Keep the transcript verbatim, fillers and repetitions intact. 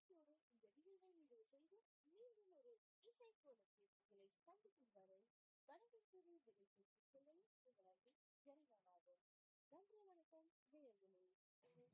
நம்பிக்கையோடு இந்த நிகழ்வை நிறைவு செய்து மீண்டும் ஒரு இசை கோலத்தில் உங்களை சந்திக்கும் வரை வணக்கம் கூறி விடைபெற்றுக் கொள்வது